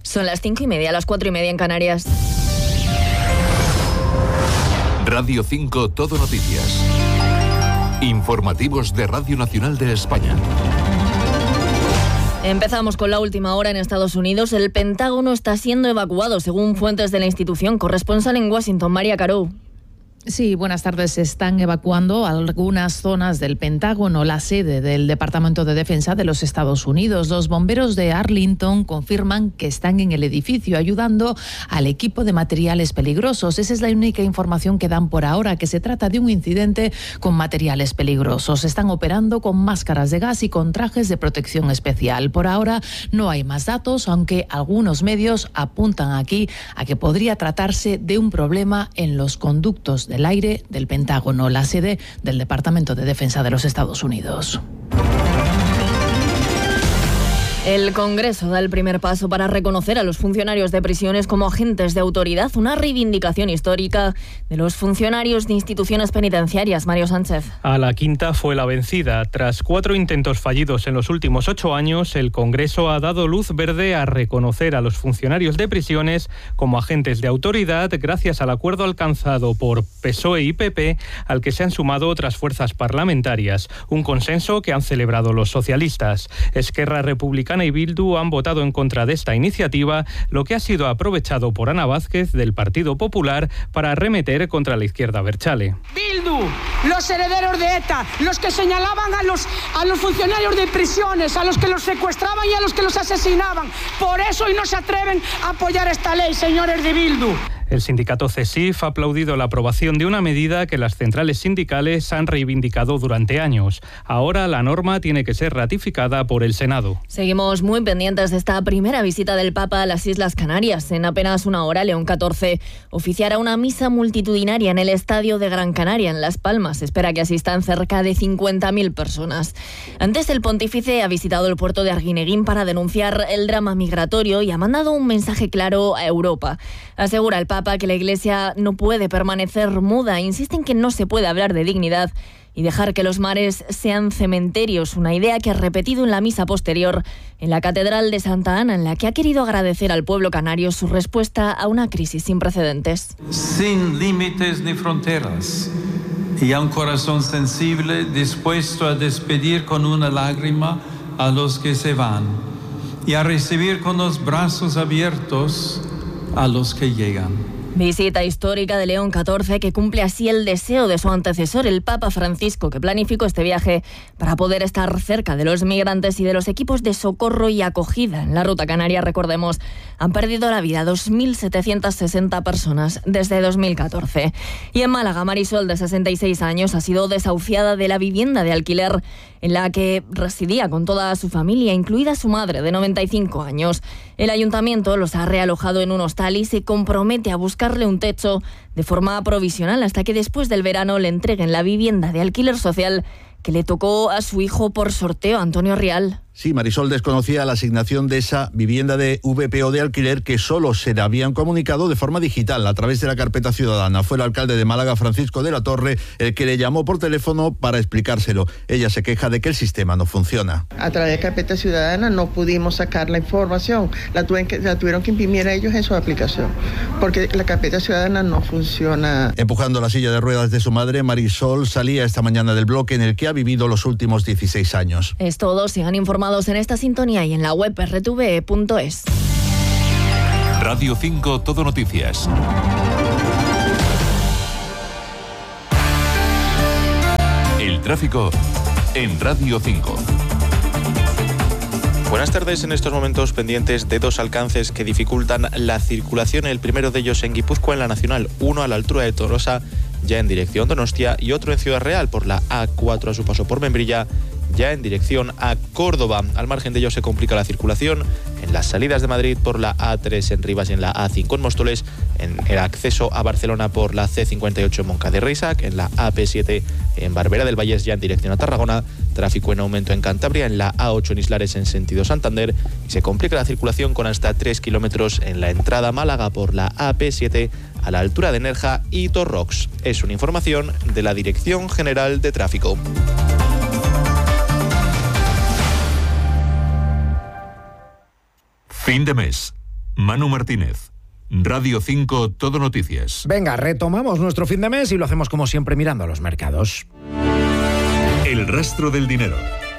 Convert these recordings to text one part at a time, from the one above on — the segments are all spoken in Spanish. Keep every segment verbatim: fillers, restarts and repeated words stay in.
Son las cinco y media, las cuatro y media en Canarias. Radio cinco Todo Noticias. Informativos de Radio Nacional de España. Empezamos con la última hora en Estados Unidos. El Pentágono está siendo evacuado, según fuentes de la institución. Corresponsal en Washington, María Carou. Sí, buenas tardes. Se están evacuando algunas zonas del Pentágono, la sede del Departamento de Defensa de los Estados Unidos. Los bomberos de Arlington confirman que están en el edificio ayudando al equipo de materiales peligrosos. Esa es la única información que dan por ahora, que se trata de un incidente con materiales peligrosos. Están operando con máscaras de gas y con trajes de protección especial. Por ahora no hay más datos, aunque algunos medios apuntan aquí a que podría tratarse de un problema en los conductos del aire del Pentágono, la sede del Departamento de Defensa de los Estados Unidos. El Congreso da el primer paso para reconocer a los funcionarios de prisiones como agentes de autoridad, una reivindicación histórica de los funcionarios de instituciones penitenciarias. Mario Sánchez. A la quinta fue la vencida. Tras cuatro intentos fallidos en los últimos ocho años, el Congreso ha dado luz verde a reconocer a los funcionarios de prisiones como agentes de autoridad gracias al acuerdo alcanzado por P S O E y P P, al que se han sumado otras fuerzas parlamentarias. Un consenso que han celebrado los socialistas. Esquerra Republicana y Bildu han votado en contra de esta iniciativa, lo que ha sido aprovechado por Ana Vázquez del Partido Popular para arremeter contra la izquierda abertzale. Bildu, los herederos de ETA, los que señalaban a los, a los funcionarios de prisiones, a los que los secuestraban y a los que los asesinaban. Por eso hoy no se atreven a apoyar esta ley, señores de Bildu. El sindicato CESIF ha aplaudido la aprobación de una medida que las centrales sindicales han reivindicado durante años. Ahora la norma tiene que ser ratificada por el Senado. Seguimos muy pendientes de esta primera visita del Papa a las Islas Canarias. En apenas una hora, León catorce oficiará una misa multitudinaria en el Estadio de Gran Canaria, en Las Palmas. Se espera que asistan cerca de cincuenta mil personas. Antes, el pontífice ha visitado el puerto de Arguineguín para denunciar el drama migratorio y ha mandado un mensaje claro a Europa. Asegura el Papa que la Iglesia no puede permanecer muda. Insiste en que no se puede hablar de dignidad y dejar que los mares sean cementerios, una idea que ha repetido en la misa posterior en la Catedral de Santa Ana, en la que ha querido agradecer al pueblo canario su respuesta a una crisis sin precedentes. Sin límites ni fronteras, y a un corazón sensible dispuesto a despedir con una lágrima a los que se van y a recibir con los brazos abiertos a los que llegan. Visita histórica de León catorce que cumple así el deseo de su antecesor, el Papa Francisco, que planificó este viaje para poder estar cerca de los migrantes y de los equipos de socorro y acogida. En la ruta canaria, recordemos, han perdido la vida dos mil setecientas sesenta personas desde dos mil catorce. Y en Málaga, Marisol, de sesenta y seis años, ha sido desahuciada de la vivienda de alquiler en la que residía con toda su familia, incluida su madre, de noventa y cinco años. El ayuntamiento los ha realojado en un hostal y se compromete a buscarle un techo de forma provisional hasta que después del verano le entreguen la vivienda de alquiler social que le tocó a su hijo por sorteo. Antonio Rial. Sí, Marisol desconocía la asignación de esa vivienda de V P O de alquiler que solo se le habían comunicado de forma digital a través de la carpeta ciudadana. Fue el alcalde de Málaga, Francisco de la Torre, el que le llamó por teléfono para explicárselo. Ella se queja de que el sistema no funciona. A través de carpeta ciudadana no pudimos sacar la información, la, tuvieron que, la tuvieron que imprimir a ellos en su aplicación, porque la carpeta ciudadana no funciona. Empujando la silla de ruedas de su madre, Marisol salía esta mañana del bloque en el que ha vivido los últimos dieciséis años. Es todo, sigan informados en esta sintonía y en la web erre te ve punto es. Radio cinco Todo Noticias. El tráfico en Radio cinco. Buenas tardes. En estos momentos pendientes de dos alcances que dificultan la circulación. El primero de ellos en Guipúzcoa, en la Nacional, uno a la altura de Tolosa, ya en dirección Donostia, y otro en Ciudad Real por la A cuatro a su paso por Membrilla, ya en dirección a Córdoba. Al margen de ello se complica la circulación en las salidas de Madrid por la A tres en Rivas y en la A cinco en Móstoles, en el acceso a Barcelona por la C cincuenta y ocho en Moncada y Reixac, en la A P siete en Barbera del Vallés ya en dirección a Tarragona, tráfico en aumento en Cantabria, en la A ocho en Islares en sentido Santander, y se complica la circulación con hasta tres kilómetros en la entrada a Málaga por la A P siete a la altura de Nerja y Torrox. Es una información de la Dirección General de Tráfico. Fin de mes. Manu Martínez, Radio cinco Todo Noticias. Venga, retomamos nuestro fin de mes y lo hacemos como siempre mirando a los mercados. El rastro del dinero.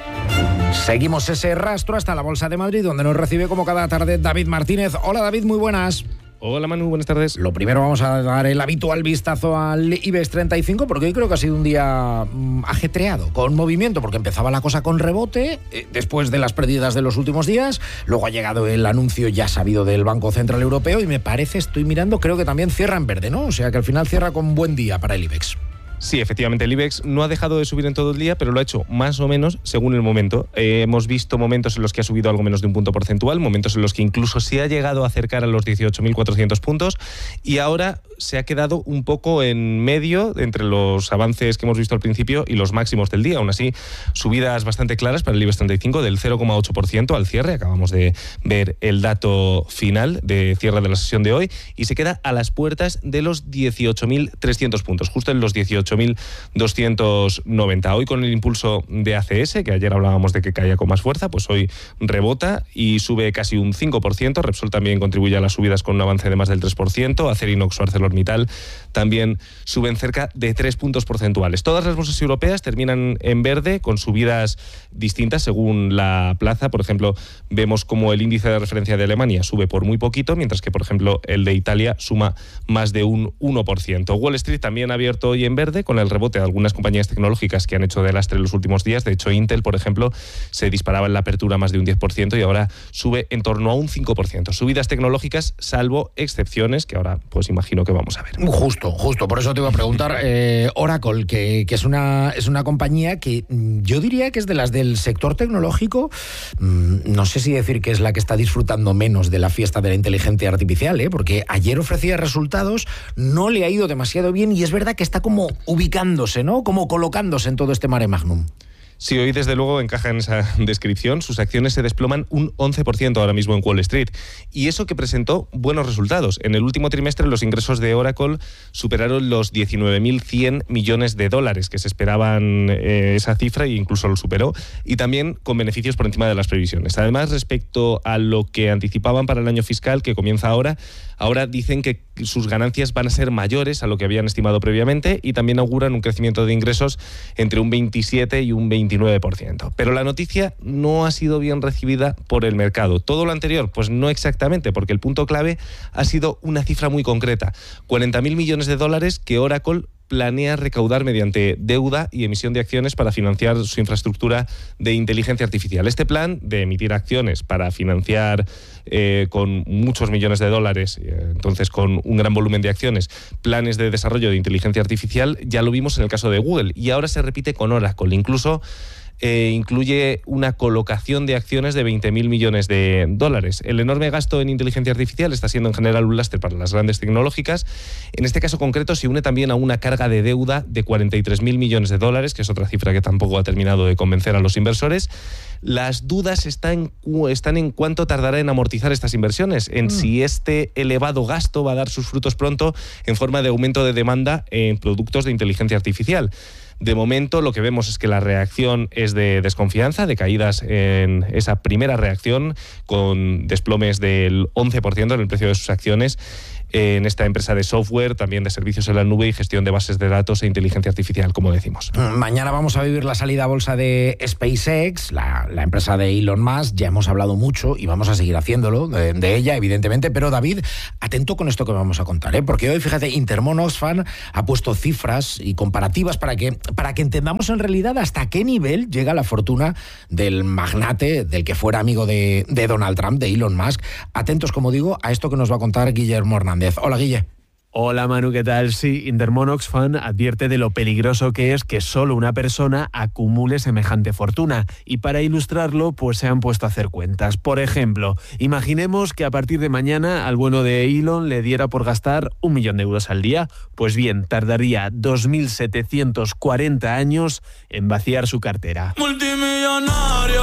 Seguimos ese rastro hasta la Bolsa de Madrid, donde nos recibe como cada tarde David Martínez. Hola David, muy buenas. Hola Manu, buenas tardes. Lo primero vamos a dar el habitual vistazo al IBEX treinta y cinco, porque hoy creo que ha sido un día mmm, ajetreado, con movimiento, porque empezaba la cosa con rebote, eh, después de las pérdidas de los últimos días, luego ha llegado el anuncio ya sabido del Banco Central Europeo y me parece, estoy mirando, creo que también cierra en verde, ¿no? O sea que al final cierra con buen día para el IBEX. Sí, efectivamente, el IBEX no ha dejado de subir en todo el día, pero lo ha hecho más o menos según el momento. Eh, hemos visto momentos en los que ha subido algo menos de un punto porcentual, momentos en los que incluso se ha llegado a acercar a los dieciocho mil cuatrocientos puntos y ahora se ha quedado un poco en medio entre los avances que hemos visto al principio y los máximos del día. Aún así, subidas bastante claras para el IBEX treinta y cinco del cero coma ocho por ciento al cierre. Acabamos de ver el dato final de cierre de la sesión de hoy y se queda a las puertas de los dieciocho mil trescientos puntos, justo en los dieciocho mil doscientos noventa. Hoy con el impulso de A C S, que ayer hablábamos de que caía con más fuerza, pues hoy rebota y sube casi un cinco por ciento. Repsol también contribuye a las subidas con un avance de más del tres por ciento. Acerinox o ArcelorMittal también suben cerca de tres puntos porcentuales. Todas las bolsas europeas terminan en verde con subidas distintas según la plaza. Por ejemplo, vemos como el índice de referencia de Alemania sube por muy poquito, mientras que, por ejemplo, el de Italia suma más de un uno por ciento. Wall Street también ha abierto hoy en verde, con el rebote de algunas compañías tecnológicas que han hecho de lastre en los últimos días. De hecho, Intel, por ejemplo, se disparaba en la apertura más de un diez por ciento y ahora sube en torno a un cinco por ciento. Subidas tecnológicas, salvo excepciones, que ahora pues imagino que vamos a ver. Justo, justo. Por eso te iba a preguntar, eh, Oracle, que, que es, una, es una compañía que yo diría que es de las del sector tecnológico, mmm, no sé si decir que es la que está disfrutando menos de la fiesta de la inteligencia artificial, ¿eh? Porque ayer ofrecía resultados, no le ha ido demasiado bien y es verdad que está como ubicándose, ¿no? Como colocándose en todo este mare magnum. Sí, hoy desde luego encaja en esa descripción. Sus acciones se desploman un once por ciento ahora mismo en Wall Street. Y eso que presentó buenos resultados. En el último trimestre los ingresos de Oracle superaron los diecinueve mil cien millones de dólares, que se esperaban eh, esa cifra e incluso lo superó. Y también con beneficios por encima de las previsiones. Además, respecto a lo que anticipaban para el año fiscal que comienza ahora, ahora dicen que sus ganancias van a ser mayores a lo que habían estimado previamente y también auguran un crecimiento de ingresos entre un veintisiete y un veintinueve por ciento. Pero la noticia no ha sido bien recibida por el mercado. ¿Todo lo anterior? Pues no exactamente, porque el punto clave ha sido una cifra muy concreta. cuarenta mil millones de dólares que Oracle planea recaudar mediante deuda y emisión de acciones para financiar su infraestructura de inteligencia artificial. Este plan de emitir acciones para financiar eh, con muchos millones de dólares, eh, entonces con un gran volumen de acciones, planes de desarrollo de inteligencia artificial, ya lo vimos en el caso de Google y ahora se repite con Oracle. Incluso Eh, incluye una colocación de acciones de veinte mil millones de dólares. El enorme gasto en inteligencia artificial está siendo en general un lastre para las grandes tecnológicas. En este caso concreto se une también a una carga de deuda de cuarenta y tres mil millones de dólares, que es otra cifra que tampoco ha terminado de convencer a los inversores. Las dudas están, están en cuánto tardará en amortizar estas inversiones, en mm. si este elevado gasto va a dar sus frutos pronto en forma de aumento de demanda en productos de inteligencia artificial. De momento lo que vemos es que la reacción es de desconfianza, de caídas en esa primera reacción, con desplomes del once por ciento en el precio de sus acciones en esta empresa de software, también de servicios en la nube y gestión de bases de datos e inteligencia artificial, como decimos. Mañana vamos a vivir la salida a bolsa de SpaceX, la, la empresa de Elon Musk. Ya hemos hablado mucho y vamos a seguir haciéndolo de, de ella, evidentemente. Pero David, atento con esto que vamos a contar, ¿eh? Porque hoy, fíjate, Intermon Oxfam ha puesto cifras y comparativas para que, para que entendamos en realidad hasta qué nivel llega la fortuna del magnate, del que fuera amigo de, de Donald Trump, de Elon Musk. Atentos, como digo, a esto que nos va a contar Guillermo Hernández. Hola, Guille. Hola, Manu, ¿qué tal? Sí, Intermon Oxfam advierte de lo peligroso que es que solo una persona acumule semejante fortuna. Y para ilustrarlo, pues se han puesto a hacer cuentas. Por ejemplo, imaginemos que a partir de mañana al bueno de Elon le diera por gastar un millón de euros al día. Pues bien, tardaría dos mil setecientos cuarenta años en vaciar su cartera. Multimillonario,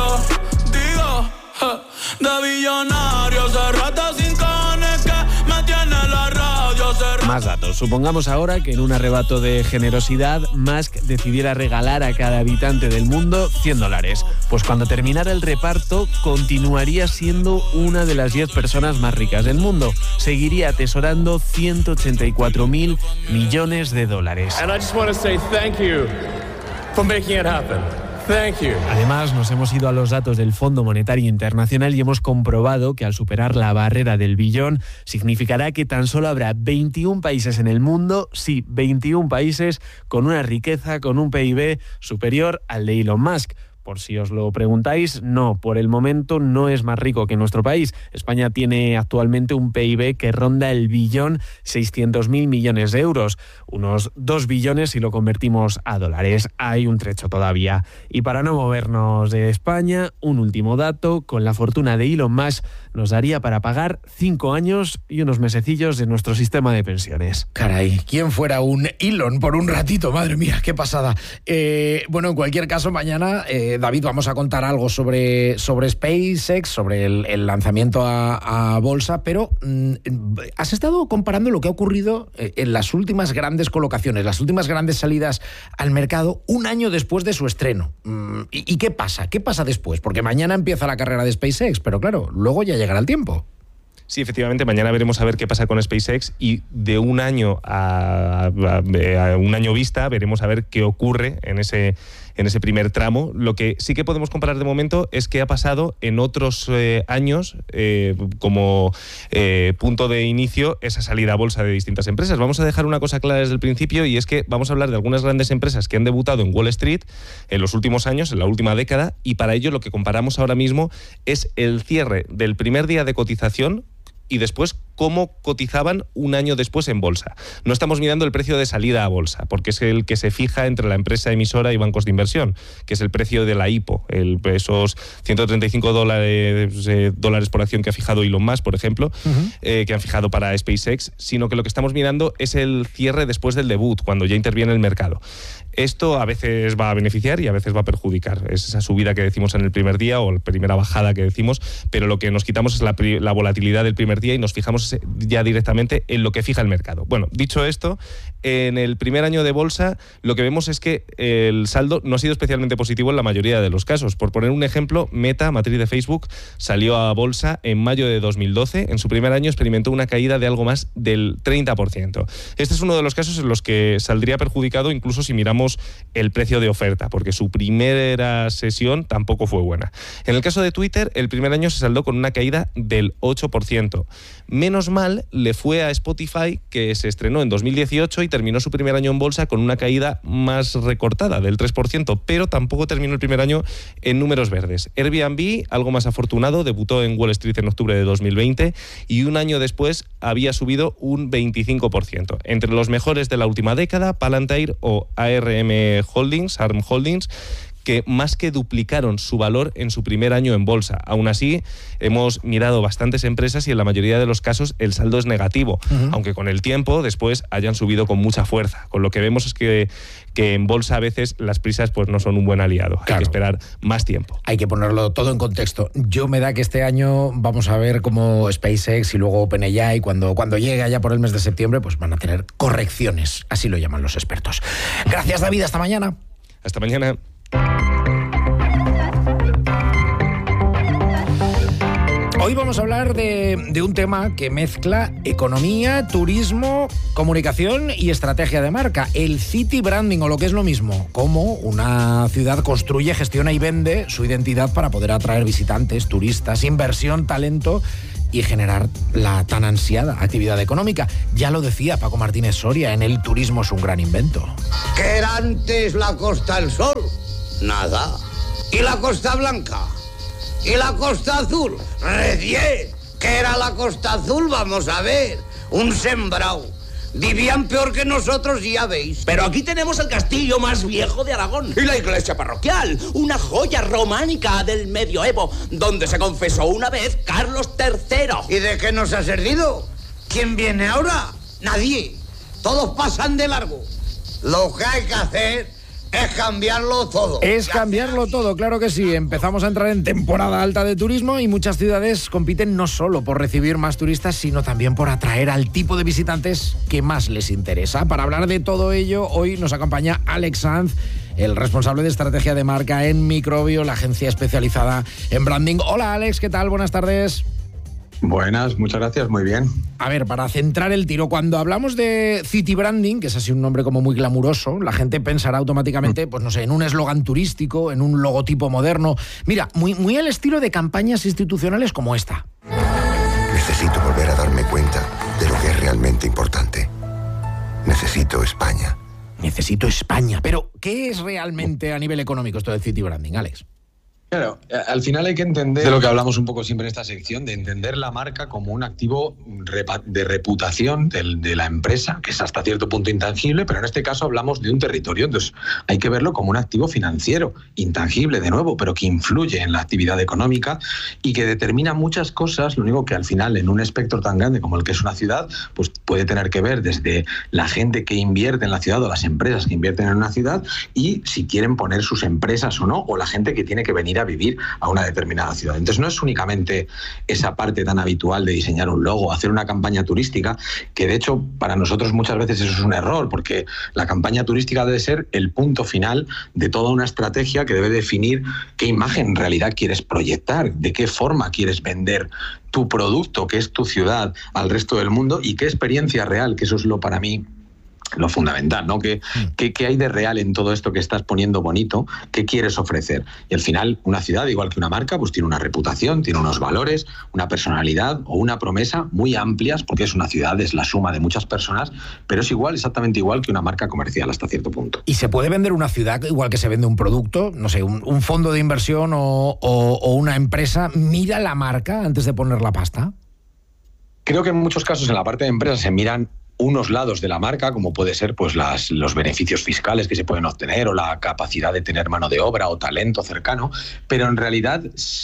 digo, de billonario, se rata sin cojones que me tiene la radio. más datos. Supongamos ahora que en un arrebato de generosidad Musk decidiera regalar a cada habitante del mundo cien dólares. Pues cuando terminara el reparto continuaría siendo una de las diez personas más ricas del mundo. Seguiría atesorando ciento ochenta y cuatro mil millones de dólares. And I just want to say thank you for making it happen. Thank you. Además, nos hemos ido a los datos del Fondo Monetario Internacional y hemos comprobado que al superar la barrera del billón significará que tan solo habrá veintiún países en el mundo, sí, veintiún países con una riqueza, con un P I B superior al de Elon Musk. Por si os lo preguntáis, no, por el momento no es más rico que nuestro país. España tiene actualmente un P I B que ronda el billón seiscientos mil millones de euros, unos dos billones si lo convertimos a dólares. Hay un trecho todavía. Y para no movernos de España, un último dato, con la fortuna de Elon Musk nos daría para pagar cinco años y unos mesecillos de nuestro sistema de pensiones. Caray, ¿quién fuera un Elon por un ratito? Madre mía, qué pasada. Eh, bueno, en cualquier caso, mañana... Eh, David, vamos a contar algo sobre, sobre SpaceX, sobre el, el lanzamiento a, a bolsa, pero mm, has estado comparando lo que ha ocurrido en las últimas grandes colocaciones, las últimas grandes salidas al mercado, un año después de su estreno. Mm, ¿y, ¿Y qué pasa? ¿Qué pasa después? Porque mañana empieza la carrera de SpaceX, pero claro, luego ya llegará el tiempo. Sí, efectivamente, mañana veremos a ver qué pasa con SpaceX y de un año a, a, a un año vista veremos a ver qué ocurre en ese... en ese primer tramo. Lo que sí que podemos comparar de momento es qué ha pasado en otros eh, años eh, como eh, punto de inicio esa salida a bolsa de distintas empresas. Vamos a dejar una cosa clara desde el principio y es que vamos a hablar de algunas grandes empresas que han debutado en Wall Street en los últimos años, en la última década, y para ello lo que comparamos ahora mismo es el cierre del primer día de cotización y después cómo cotizaban un año después en bolsa. No estamos mirando el precio de salida a bolsa, porque es el que se fija entre la empresa emisora y bancos de inversión, que es el precio de la I P O, el, esos ciento treinta y cinco dólares, eh, dólares por acción que ha fijado Elon Musk, por ejemplo, uh-huh. eh, que han fijado para SpaceX, sino que lo que estamos mirando es el cierre después del debut, cuando ya interviene el mercado. Esto a veces va a beneficiar y a veces va a perjudicar. Es esa subida que decimos en el primer día o la primera bajada que decimos, pero lo que nos quitamos es la, la volatilidad del primer día y nos fijamos ya directamente en lo que fija el mercado. Bueno, dicho esto, en el primer año de bolsa lo que vemos es que el saldo no ha sido especialmente positivo en la mayoría de los casos. Por poner un ejemplo, Meta, matriz de Facebook, salió a bolsa en mayo de dos mil doce. En su primer año experimentó una caída de algo más del treinta por ciento. Este es uno de los casos en los que saldría perjudicado incluso si miramos el precio de oferta, porque su primera sesión tampoco fue buena. En el caso de Twitter, el primer año se saldó con una caída del ocho por ciento. Menos mal le fue a Spotify, que se estrenó en dos mil dieciocho y terminó su primer año en bolsa con una caída más recortada, del tres por ciento, pero tampoco terminó el primer año en números verdes. Airbnb, algo más afortunado, debutó en Wall Street en octubre de dos mil veinte y un año después había subido un veinticinco por ciento. Entre los mejores de la última década, Palantir o A R M Holdings, A R M Holdings, que más que duplicaron su valor en su primer año en bolsa. Aún así, hemos mirado bastantes empresas y en la mayoría de los casos el saldo es negativo, uh-huh. aunque con el tiempo después hayan subido con mucha fuerza. Con lo que vemos es que, que en bolsa a veces las prisas pues no son un buen aliado. Claro. Hay que esperar más tiempo. Hay que ponerlo todo en contexto. Yo me da que este año vamos a ver cómo SpaceX y luego OpenAI, cuando, cuando llegue allá por el mes de septiembre, pues van a tener correcciones. Así lo llaman los expertos. Gracias, David. Hasta mañana. Hasta mañana. Hoy vamos a hablar de, de un tema que mezcla economía, turismo, comunicación y estrategia de marca. El city branding, o lo que es lo mismo, cómo una ciudad construye, gestiona y vende su identidad para poder atraer visitantes, turistas, inversión, talento y generar la tan ansiada actividad económica. Ya lo decía Paco Martínez Soria, en El turismo es un gran invento. ¿Qué era antes la Costa del Sol? Nada. ¿Y la Costa Blanca? ¿Y la Costa Azul? Recién. ¿Qué era la Costa Azul? Vamos a ver. Un sembrado. Vivían peor que nosotros, ya veis. Pero aquí tenemos el castillo más viejo de Aragón. Y la iglesia parroquial, una joya románica del medioevo, donde se confesó una vez Carlos tercero. ¿Y de qué nos ha servido? ¿Quién viene ahora? Nadie. Todos pasan de largo. Lo que hay que hacer Es cambiarlo todo. Es cambiarlo todo, claro que sí. Empezamos a entrar en temporada alta de turismo y muchas ciudades compiten no solo por recibir más turistas, sino también por atraer al tipo de visitantes que más les interesa. Para hablar de todo ello, hoy nos acompaña Alex Sanz, el responsable de estrategia de marca en Microbio, la agencia especializada en branding. Hola Alex, ¿qué tal? Buenas tardes. Buenas, muchas gracias, muy bien. A ver, para centrar el tiro, cuando hablamos de city branding, que es así un nombre como muy glamuroso, la gente pensará automáticamente, pues no sé, en un eslogan turístico, en un logotipo moderno. Mira, muy, muy al estilo de campañas institucionales como esta. Necesito volver a darme cuenta de lo que es realmente importante. Necesito España. Necesito España. Pero, ¿qué es realmente a nivel económico esto del city branding, Alex? Claro, al final hay que entender de lo que hablamos un poco siempre en esta sección, de entender la marca como un activo de reputación de, de la empresa, que es hasta cierto punto intangible, pero en este caso hablamos de un territorio, entonces hay que verlo como un activo financiero, intangible de nuevo, pero que influye en la actividad económica y que determina muchas cosas, lo único que al final en un espectro tan grande como el que es una ciudad, pues puede tener que ver desde la gente que invierte en la ciudad o las empresas que invierten en una ciudad y si quieren poner sus empresas o no, o la gente que tiene que venir a vivir a una determinada ciudad. Entonces no es únicamente esa parte tan habitual de diseñar un logo, hacer una campaña turística, que de hecho para nosotros muchas veces eso es un error, porque la campaña turística debe ser el punto final de toda una estrategia que debe definir qué imagen en realidad quieres proyectar, de qué forma quieres vender tu producto, que es tu ciudad, al resto del mundo, y qué experiencia real, que eso es lo para mí lo fundamental, ¿no? ¿Qué, qué, ¿Qué hay de real en todo esto que estás poniendo bonito? ¿Qué quieres ofrecer? Y al final, una ciudad, igual que una marca, pues tiene una reputación, tiene unos valores, una personalidad o una promesa muy amplias, porque es una ciudad, es la suma de muchas personas, pero es igual, exactamente igual que una marca comercial hasta cierto punto. ¿Y se puede vender una ciudad igual que se vende un producto? No sé, un, un fondo de inversión o, o, o una empresa mira la marca antes de poner la pasta. Creo que en muchos casos en la parte de empresas se miran unos lados de la marca, como puede ser pues las, los beneficios fiscales que se pueden obtener o la capacidad de tener mano de obra o talento cercano, pero en realidad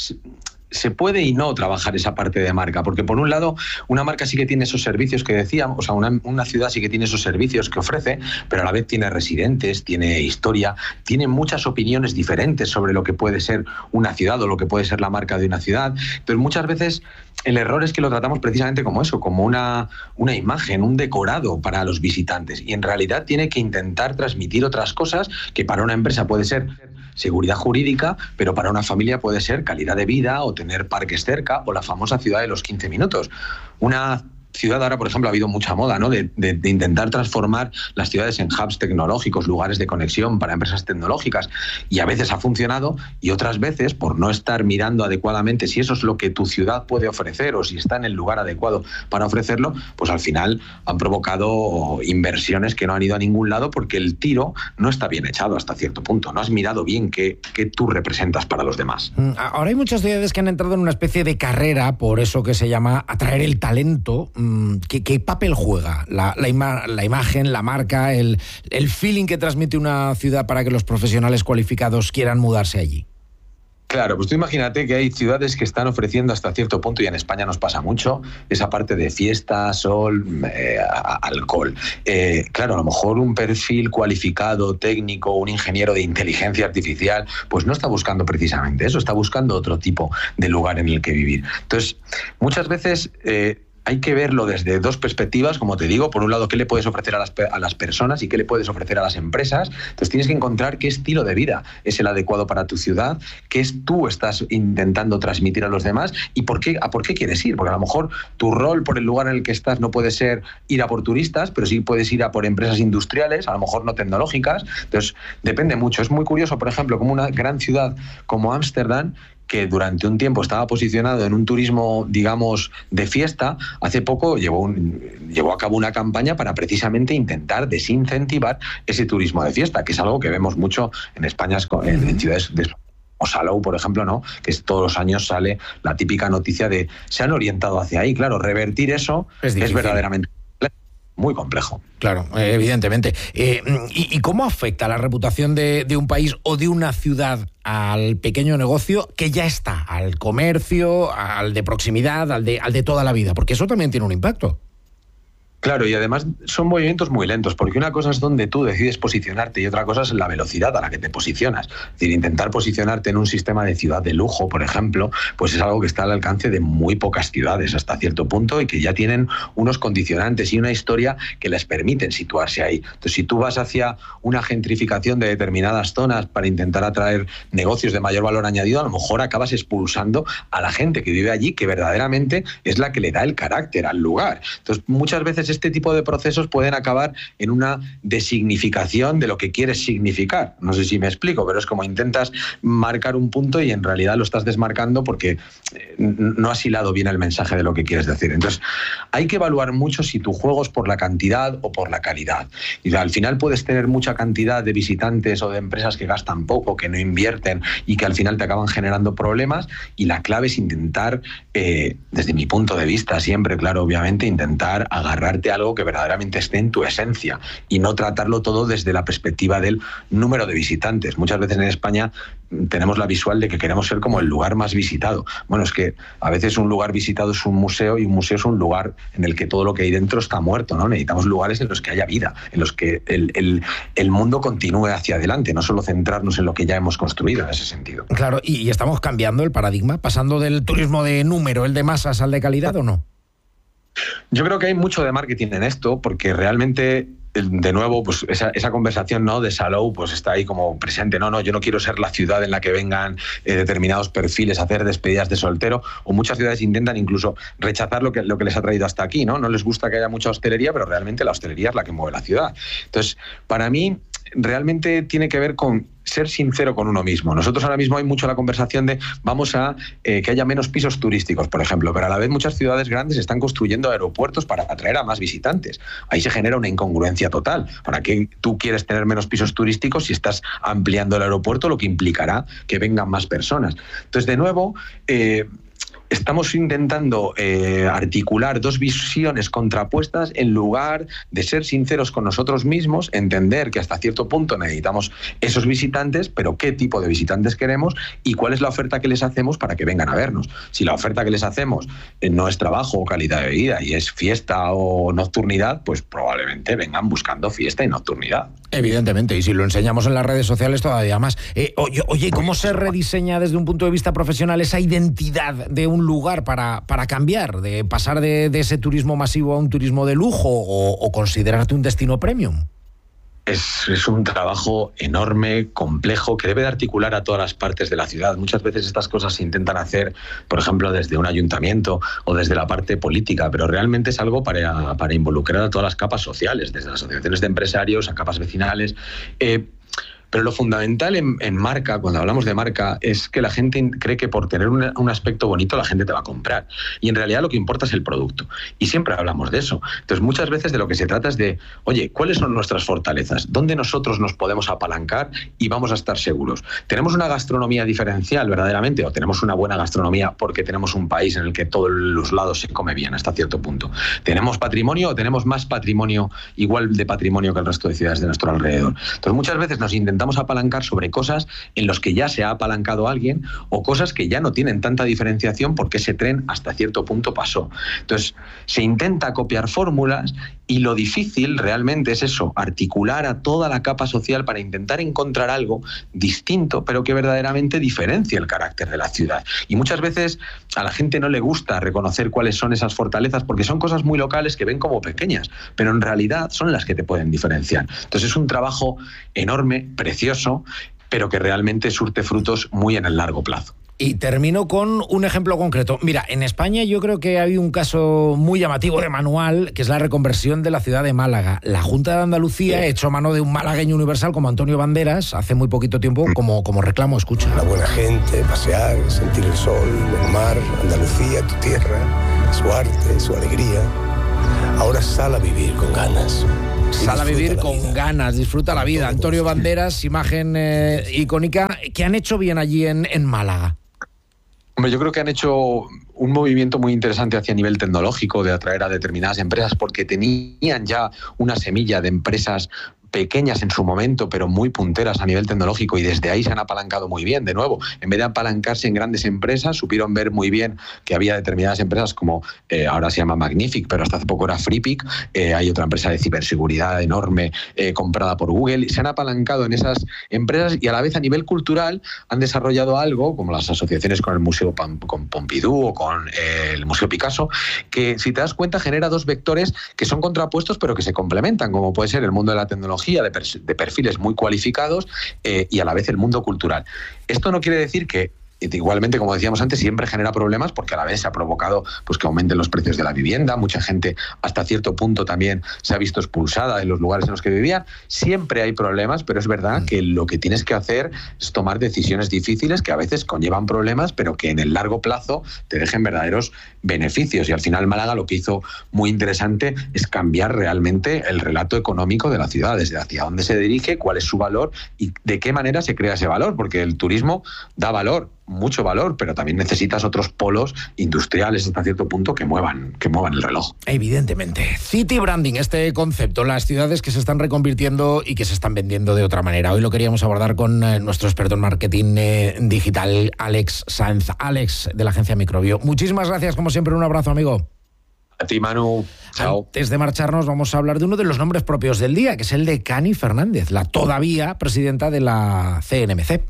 se puede y no trabajar esa parte de marca, porque por un lado una marca sí que tiene esos servicios que decíamos, o sea, una, una ciudad sí que tiene esos servicios que ofrece, pero a la vez tiene residentes, tiene historia, tiene muchas opiniones diferentes sobre lo que puede ser una ciudad o lo que puede ser la marca de una ciudad. Entonces muchas veces el error es que lo tratamos precisamente como eso, como una, una imagen, un decorado para los visitantes, y en realidad tiene que intentar transmitir otras cosas que para una empresa puede ser seguridad jurídica, pero para una familia puede ser calidad de vida o tener parques cerca o la famosa ciudad de los quince minutos. Una ciudad ahora, por ejemplo, ha habido mucha moda, ¿no? De, de, de intentar transformar las ciudades en hubs tecnológicos, lugares de conexión para empresas tecnológicas, y a veces ha funcionado y otras veces, por no estar mirando adecuadamente si eso es lo que tu ciudad puede ofrecer o si está en el lugar adecuado para ofrecerlo, pues al final han provocado inversiones que no han ido a ningún lado porque el tiro no está bien echado hasta cierto punto, no has mirado bien qué, qué tú representas para los demás. Ahora hay muchas ciudades que han entrado en una especie de carrera, por eso que se llama atraer el talento. ¿Qué, qué papel juega la, la, ima, la imagen, la marca, el, el feeling que transmite una ciudad para que los profesionales cualificados quieran mudarse allí? Claro, pues tú imagínate que hay ciudades que están ofreciendo hasta cierto punto, y en España nos pasa mucho, esa parte de fiesta, sol, eh, alcohol. Eh, claro, a lo mejor un perfil cualificado, técnico, un ingeniero de inteligencia artificial, pues no está buscando precisamente eso, está buscando otro tipo de lugar en el que vivir. Entonces, muchas veces Eh, hay que verlo desde dos perspectivas, como te digo. Por un lado, qué le puedes ofrecer a las, a las personas y qué le puedes ofrecer a las empresas. Entonces tienes que encontrar qué estilo de vida es el adecuado para tu ciudad, qué es tú estás intentando transmitir a los demás y por qué, a por qué quieres ir. Porque a lo mejor tu rol por el lugar en el que estás no puede ser ir a por turistas, pero sí puedes ir a por empresas industriales, a lo mejor no tecnológicas. Entonces depende mucho. Es muy curioso, por ejemplo, como una gran ciudad como Ámsterdam, que durante un tiempo estaba posicionado en un turismo, digamos, de fiesta, hace poco llevó, un, llevó a cabo una campaña para precisamente intentar desincentivar ese turismo de fiesta, que es algo que vemos mucho en España, en, en ciudades de o Salou, por ejemplo, ¿no? Que todos los años sale la típica noticia de se han orientado hacia ahí. Claro, revertir eso es, es verdaderamente muy complejo. Claro, eh, evidentemente. Eh, ¿y, ¿Y cómo afecta la reputación de, de un país o de una ciudad al pequeño negocio que ya está, al comercio, al de proximidad, al de, al de toda la vida? Porque eso también tiene un impacto. Claro, y además son movimientos muy lentos, porque una cosa es donde tú decides posicionarte y otra cosa es la velocidad a la que te posicionas. Es decir, intentar posicionarte en un sistema de ciudad de lujo, por ejemplo, pues es algo que está al alcance de muy pocas ciudades hasta cierto punto y que ya tienen unos condicionantes y una historia que les permiten situarse ahí. Entonces, si tú vas hacia una gentrificación de determinadas zonas para intentar atraer negocios de mayor valor añadido, a lo mejor acabas expulsando a la gente que vive allí, que verdaderamente es la que le da el carácter al lugar. Entonces, muchas veces este tipo de procesos pueden acabar en una designificación de lo que quieres significar. No sé si me explico, pero es como intentas marcar un punto y en realidad lo estás desmarcando porque no has hilado bien el mensaje de lo que quieres decir. Entonces, hay que evaluar mucho si tu juego es por la cantidad o por la calidad. Y al final puedes tener mucha cantidad de visitantes o de empresas que gastan poco, que no invierten y que al final te acaban generando problemas, y la clave es intentar, eh, desde mi punto de vista, siempre, claro, obviamente, intentar agarrarte algo que verdaderamente esté en tu esencia y no tratarlo todo desde la perspectiva del número de visitantes. Muchas veces en España tenemos la visual de que queremos ser como el lugar más visitado. Bueno, es que a veces un lugar visitado es un museo y un museo es un lugar en el que todo lo que hay dentro está muerto, ¿no? Necesitamos lugares en los que haya vida, en los que el, el, el mundo continúe hacia adelante, no solo centrarnos en lo que ya hemos construido en ese sentido. Claro, y, y estamos cambiando el paradigma, pasando del turismo de número, el de masas, al de calidad, ¿o no? Yo creo que hay mucho de marketing en esto, porque realmente, de nuevo, pues esa, esa conversación, ¿no?, de Salou, pues está ahí como presente. No, no, yo no quiero ser la ciudad en la que vengan eh, determinados perfiles a hacer despedidas de soltero, o muchas ciudades intentan incluso rechazar lo que, lo que les ha traído hasta aquí, ¿no? No les gusta que haya mucha hostelería, pero realmente la hostelería es la que mueve la ciudad. Entonces, para mí, realmente tiene que ver con ser sincero con uno mismo. Nosotros ahora mismo hay mucho la conversación de vamos a eh, que haya menos pisos turísticos, por ejemplo, pero a la vez muchas ciudades grandes están construyendo aeropuertos para atraer a más visitantes. Ahí se genera una incongruencia total. ¿Para qué tú quieres tener menos pisos turísticos si estás ampliando el aeropuerto, lo que implicará que vengan más personas? Entonces, de nuevo, eh, estamos intentando eh, articular dos visiones contrapuestas en lugar de ser sinceros con nosotros mismos, entender que hasta cierto punto necesitamos esos visitantes, pero qué tipo de visitantes queremos y cuál es la oferta que les hacemos para que vengan a vernos. Si la oferta que les hacemos eh, no es trabajo o calidad de vida y es fiesta o nocturnidad, pues probablemente vengan buscando fiesta y nocturnidad. Evidentemente, y si lo enseñamos en las redes sociales todavía más. Eh, oye, oye, ¿cómo se rediseña desde un punto de vista profesional esa identidad de un lugar para, para cambiar, de pasar de, de ese turismo masivo a un turismo de lujo o, o considerarte un destino premium? Es, es un trabajo enorme, complejo, que debe de articular a todas las partes de la ciudad. Muchas veces estas cosas se intentan hacer, por ejemplo, desde un ayuntamiento o desde la parte política, pero realmente es algo para, para involucrar a todas las capas sociales, desde las asociaciones de empresarios a capas vecinales. Eh, Pero lo fundamental en, en marca, cuando hablamos de marca, es que la gente cree que por tener un, un aspecto bonito la gente te va a comprar. Y en realidad lo que importa es el producto. Y siempre hablamos de eso. Entonces, muchas veces de lo que se trata es de, oye, ¿cuáles son nuestras fortalezas? ¿Dónde nosotros nos podemos apalancar y vamos a estar seguros? ¿Tenemos una gastronomía diferencial verdaderamente? ¿O tenemos una buena gastronomía porque tenemos un país en el que todos los lados se come bien hasta cierto punto? ¿Tenemos patrimonio o tenemos más patrimonio, igual de patrimonio que el resto de ciudades de nuestro alrededor? Entonces, muchas veces nos intentamos apalancar sobre cosas en los que ya se ha apalancado alguien o cosas que ya no tienen tanta diferenciación porque ese tren hasta cierto punto pasó. Entonces, se intenta copiar fórmulas y lo difícil realmente es eso, articular a toda la capa social para intentar encontrar algo distinto, pero que verdaderamente diferencie el carácter de la ciudad. Y muchas veces a la gente no le gusta reconocer cuáles son esas fortalezas porque son cosas muy locales que ven como pequeñas, pero en realidad son las que te pueden diferenciar. Entonces es un trabajo enorme, precioso, pero que realmente surte frutos muy en el largo plazo. Y termino con un ejemplo concreto. Mira, en España yo creo que hay un caso muy llamativo de manual, que es la reconversión de la ciudad de Málaga. La Junta de Andalucía ha hecho mano de un malagueño universal como Antonio Banderas hace muy poquito tiempo como, como reclamo. Escucha. La buena gente, pasear, sentir el sol, el mar, Andalucía, tu tierra, su arte, su alegría. Ahora sal a vivir con ganas. Sal a vivir con ganas, disfruta la vida. Antonio Banderas, imagen eh, icónica. ¿Qué han hecho bien allí en, en Málaga? Hombre, yo creo que han hecho un movimiento muy interesante hacia nivel tecnológico de atraer a determinadas empresas porque tenían ya una semilla de empresas pequeñas en su momento, pero muy punteras a nivel tecnológico, y desde ahí se han apalancado muy bien. De nuevo, en vez de apalancarse en grandes empresas, supieron ver muy bien que había determinadas empresas como, eh, ahora se llama Magnific, pero hasta hace poco era FreePic, eh, hay otra empresa de ciberseguridad enorme eh, comprada por Google, y se han apalancado en esas empresas, y a la vez a nivel cultural han desarrollado algo, como las asociaciones con el Museo Pam, con Pompidou o con eh, el Museo Picasso, que si te das cuenta genera dos vectores que son contrapuestos pero que se complementan, como puede ser el mundo de la tecnología, de, de perfiles muy cualificados, eh, y a la vez el mundo cultural. Esto no quiere decir que, igualmente, como decíamos antes, siempre genera problemas, porque a la vez se ha provocado pues que aumenten los precios de la vivienda. Mucha gente hasta cierto punto también se ha visto expulsada de los lugares en los que vivían. Siempre hay problemas, pero es verdad que lo que tienes que hacer es tomar decisiones difíciles que a veces conllevan problemas, pero que en el largo plazo te dejen verdaderos beneficios. Y al final Málaga lo que hizo muy interesante es cambiar realmente el relato económico de la ciudad, desde hacia dónde se dirige, cuál es su valor y de qué manera se crea ese valor, porque el turismo da valor, mucho valor, pero también necesitas otros polos industriales hasta cierto punto que muevan, que muevan el reloj. Evidentemente. City branding, este concepto, las ciudades que se están reconvirtiendo y que se están vendiendo de otra manera. Hoy lo queríamos abordar con eh, nuestro experto en marketing eh, digital, Alex Sanz. Alex, de la agencia Microbio. Muchísimas gracias, como siempre, un abrazo, amigo. A ti, Manu. Chao. Antes de marcharnos, vamos a hablar de uno de los nombres propios del día, que es el de Cani Fernández, la todavía presidenta de la C N M C.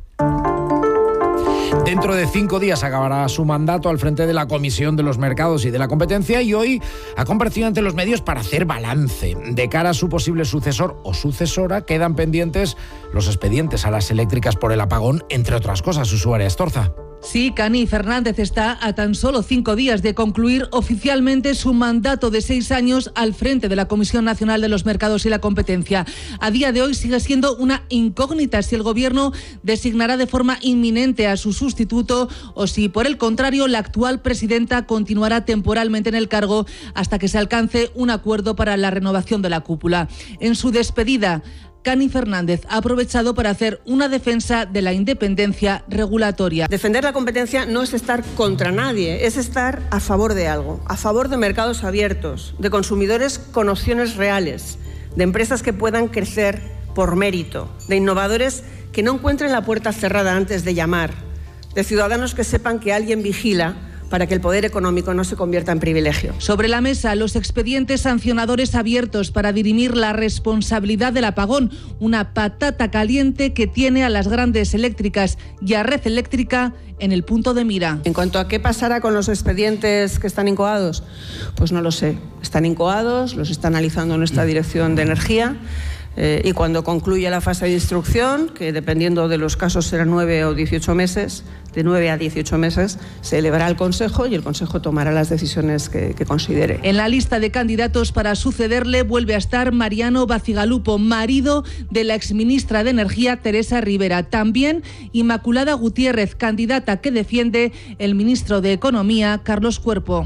Dentro de cinco días acabará su mandato al frente de la Comisión de los Mercados y de la Competencia, y hoy ha comparecido ante los medios para hacer balance. De cara a su posible sucesor o sucesora, quedan pendientes los expedientes a las eléctricas por el apagón, entre otras cosas. Usuaria Estorza. Sí, Cani Fernández está a tan solo cinco días de concluir oficialmente su mandato de seis años al frente de la Comisión Nacional de los Mercados y la Competencia. A día de hoy sigue siendo una incógnita si el Gobierno designará de forma inminente a su sustituto o si, por el contrario, la actual presidenta continuará temporalmente en el cargo hasta que se alcance un acuerdo para la renovación de la cúpula. En su despedida, Cani Fernández ha aprovechado para hacer una defensa de la independencia regulatoria. Defender la competencia no es estar contra nadie, es estar a favor de algo, a favor de mercados abiertos, de consumidores con opciones reales, de empresas que puedan crecer por mérito, de innovadores que no encuentren la puerta cerrada antes de llamar, de ciudadanos que sepan que alguien vigila para que el poder económico no se convierta en privilegio. Sobre la mesa, los expedientes sancionadores abiertos para dirimir la responsabilidad del apagón, una patata caliente que tiene a las grandes eléctricas y a Red Eléctrica en el punto de mira. En cuanto a qué pasará con los expedientes que están incoados, pues no lo sé. Están incoados, los está analizando nuestra Dirección de Energía. Eh, y cuando concluya la fase de instrucción, que dependiendo de los casos será nueve o dieciocho meses, de nueve a dieciocho meses, se elevará al Consejo y el Consejo tomará las decisiones que, que considere. En la lista de candidatos para sucederle vuelve a estar Mariano Bacigalupo, marido de la exministra de Energía Teresa Rivera. También Inmaculada Gutiérrez, candidata que defiende el ministro de Economía, Carlos Cuerpo.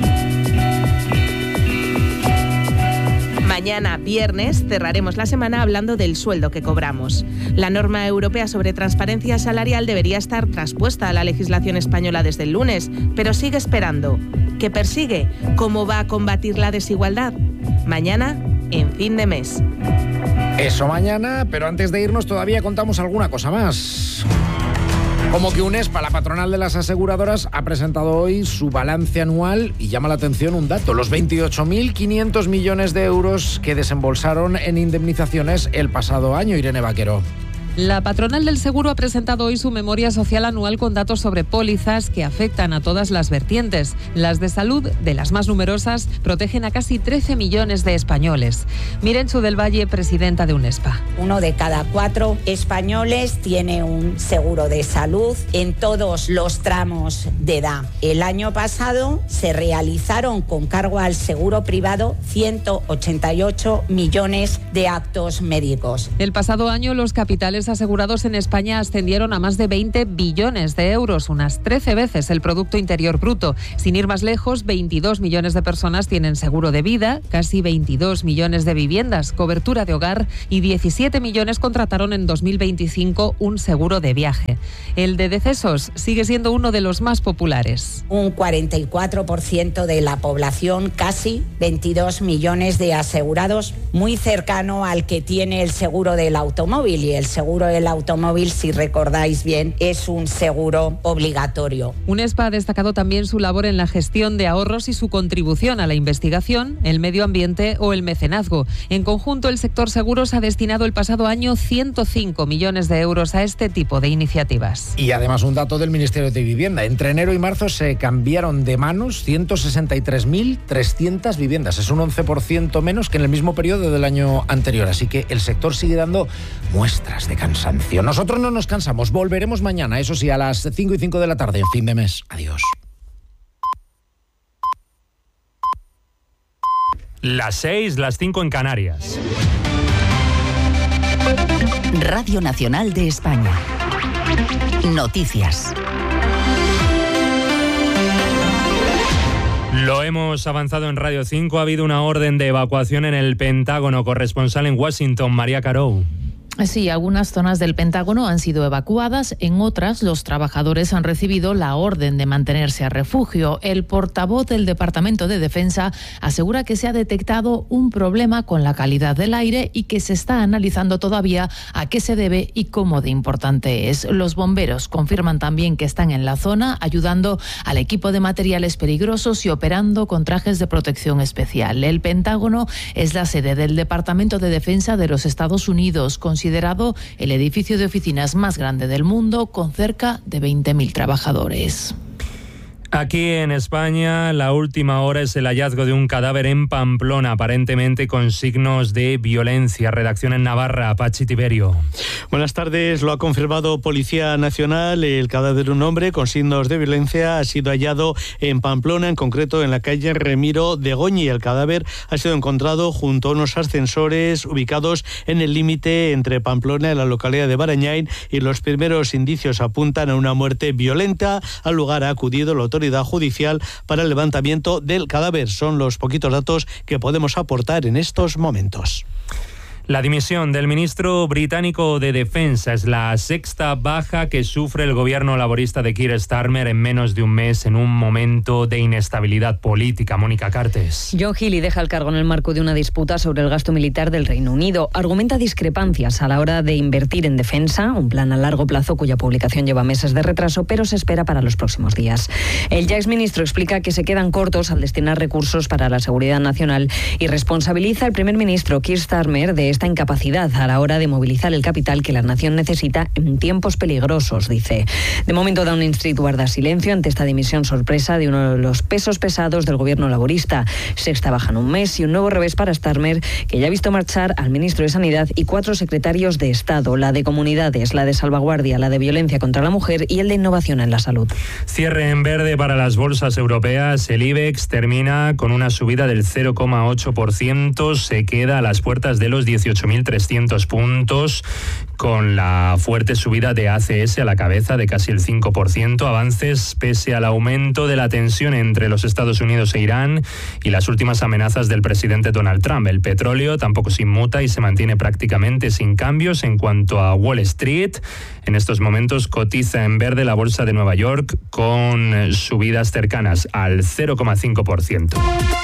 Mañana, viernes, cerraremos la semana hablando del sueldo que cobramos. La norma europea sobre transparencia salarial debería estar traspuesta a la legislación española desde el lunes, pero sigue esperando. ¿Qué persigue? ¿Cómo va a combatir la desigualdad? Mañana, en fin de mes. Eso mañana, pero antes de irnos todavía contamos alguna cosa más. Como que UNESPA, la patronal de las aseguradoras, ha presentado hoy su balance anual y llama la atención un dato: los veintiocho mil quinientos millones de euros que desembolsaron en indemnizaciones el pasado año. Irene Vaquero. La patronal del seguro ha presentado hoy su memoria social anual con datos sobre pólizas que afectan a todas las vertientes. Las de salud, de las más numerosas, protegen a casi trece millones de españoles. Mirenchu del Valle, presidenta de UNESPA. Uno de cada cuatro españoles tiene un seguro de salud en todos los tramos de edad. El año pasado se realizaron con cargo al seguro privado ciento ochenta y ocho millones de actos médicos. El pasado año los capitales valores asegurados en España ascendieron a más de veinte billones de euros, unas trece veces el Producto Interior Bruto. Sin ir más lejos, veintidós millones de personas tienen seguro de vida, casi veintidós millones de viviendas, cobertura de hogar y diecisiete millones contrataron en dos mil veinticinco un seguro de viaje. El de decesos sigue siendo uno de los más populares. Un cuarenta y cuatro por ciento de la población, casi veintidós millones de asegurados, muy cercano al que tiene el seguro del automóvil. Y el seguro del automóvil, si recordáis bien, es un seguro obligatorio. UNESPA ha destacado también su labor en la gestión de ahorros y su contribución a la investigación, el medio ambiente o el mecenazgo. En conjunto, el sector seguros ha destinado el pasado año ciento cinco millones de euros a este tipo de iniciativas. Y además un dato del Ministerio de Vivienda. Entre enero y marzo se cambiaron de manos ciento sesenta y tres mil trescientas viviendas. Es un once por ciento menos que en el mismo periodo del año anterior. Así que el sector sigue dando muestras de cansancio. Nosotros no nos cansamos. Volveremos mañana, eso sí, a las cinco y cinco de la tarde, en fin de mes. Adiós. Las seis, las cinco en Canarias. Radio Nacional de España. Noticias. Lo hemos avanzado en Radio cinco. Ha habido una orden de evacuación en el Pentágono. Corresponsal en Washington, María Carou. Sí, algunas zonas del Pentágono han sido evacuadas, en otras los trabajadores han recibido la orden de mantenerse a refugio. El portavoz del Departamento de Defensa asegura que se ha detectado un problema con la calidad del aire y que se está analizando todavía a qué se debe y cómo de importante es. Los bomberos confirman también que están en la zona ayudando al equipo de materiales peligrosos y operando con trajes de protección especial. El Pentágono es la sede del Departamento de Defensa de los Estados Unidos, con considerado el edificio de oficinas más grande del mundo, con cerca de veinte mil trabajadores. Aquí en España, la última hora es el hallazgo de un cadáver en Pamplona, aparentemente con signos de violencia. Redacción en Navarra, Pachi Tiberio. Buenas tardes. Lo ha confirmado Policía Nacional. El cadáver de un hombre con signos de violencia ha sido hallado en Pamplona, en concreto en la calle Remiro de Goñi. El cadáver ha sido encontrado junto a unos ascensores ubicados en el límite entre Pamplona y la localidad de Barañain, y los primeros indicios apuntan a una muerte violenta. Al lugar ha acudido la autoridad judicial para el levantamiento del cadáver. Son los poquitos datos que podemos aportar en estos momentos. La dimisión del ministro británico de Defensa es la sexta baja que sufre el gobierno laborista de Keir Starmer en menos de un mes, en un momento de inestabilidad política. Mónica Cartes. John Healey deja el cargo en el marco de una disputa sobre el gasto militar del Reino Unido. Argumenta discrepancias a la hora de invertir en defensa, un plan a largo plazo cuya publicación lleva meses de retraso, pero se espera para los próximos días. El ya exministro explica que se quedan cortos al destinar recursos para la seguridad nacional y responsabiliza al primer ministro Keir Starmer de esta incapacidad a la hora de movilizar el capital que la nación necesita en tiempos peligrosos, dice. De momento, Downing Street guarda silencio ante esta dimisión sorpresa de uno de los pesos pesados del gobierno laborista. Sexta baja en un mes y un nuevo revés para Starmer, que ya ha visto marchar al ministro de Sanidad y cuatro secretarios de Estado, la de Comunidades, la de Salvaguardia, la de Violencia contra la Mujer y el de Innovación en la Salud. Cierre en verde para las bolsas europeas. El IBEX termina con una subida del cero coma ocho por ciento, se queda a las puertas de los dieciocho mil trescientos puntos, con la fuerte subida de A C S a la cabeza de casi el cinco por ciento. Avances pese al aumento de la tensión entre los Estados Unidos e Irán y las últimas amenazas del presidente Donald Trump. El petróleo tampoco se inmuta y se mantiene prácticamente sin cambios. En cuanto a Wall Street, en estos momentos cotiza en verde la bolsa de Nueva York con subidas cercanas al cero coma cinco por ciento.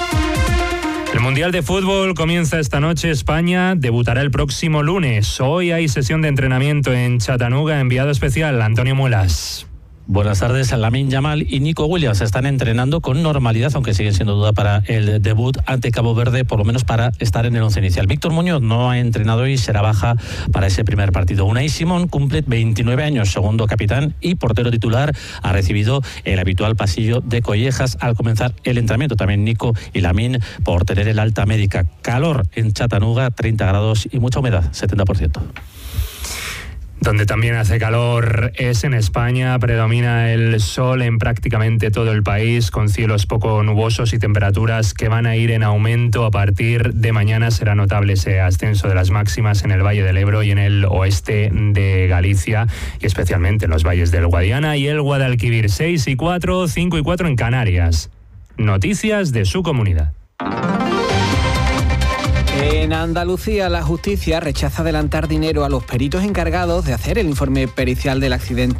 El Mundial de Fútbol comienza esta noche. España debutará el próximo lunes. Hoy hay sesión de entrenamiento en Chattanooga. Enviado especial, Antonio Mulas. Buenas tardes. Lamine Yamal y Nico Williams están entrenando con normalidad, aunque siguen siendo duda para el debut ante Cabo Verde, por lo menos para estar en el once inicial. Víctor Muñoz no ha entrenado y será baja para ese primer partido. Unai Simón cumple veintinueve años, segundo capitán y portero titular. Ha recibido el habitual pasillo de collejas al comenzar el entrenamiento. También Nico y Lamine por tener el alta médica. Calor en Chattanooga, treinta grados y mucha humedad, setenta por ciento. Donde también hace calor es en España, predomina el sol en prácticamente todo el país, con cielos poco nubosos y temperaturas que van a ir en aumento. A partir de mañana será notable ese ascenso de las máximas en el Valle del Ebro y en el oeste de Galicia, y especialmente en los valles del Guadiana y el Guadalquivir. seis y cuatro, cinco y cuatro en Canarias. Noticias de su comunidad. En Andalucía, la justicia rechaza adelantar dinero a los peritos encargados de hacer el informe pericial del accidente